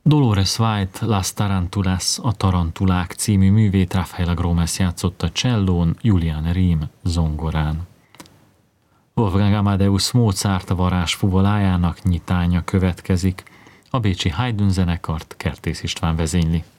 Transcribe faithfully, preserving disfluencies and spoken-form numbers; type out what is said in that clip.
Dolores White Las Tarantulas, a Tarantulák című művét Rafaela Gromes játszotta csellón, Julian Riem zongorán. Wolfgang Amadeus Mozart varázsfuvolájának nyitánya következik. A bécsi Haydn zenekart Kertész István vezényli.